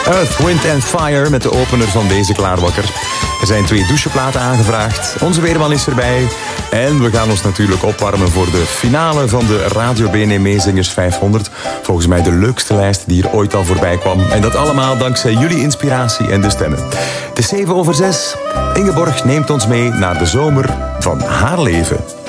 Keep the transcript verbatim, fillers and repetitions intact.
Earth, Wind and Fire met de opener van deze Klaarwakker. Er zijn twee doucheplaten aangevraagd. Onze weerman is erbij. En we gaan ons natuurlijk opwarmen voor de finale van de Radio B N M Meezingers vijfhonderd. Volgens mij de leukste lijst die er ooit al voorbij kwam. En dat allemaal dankzij jullie inspiratie en de stemmen. Het is zeven over zes. Ingeborg neemt ons mee naar de zomer van haar leven.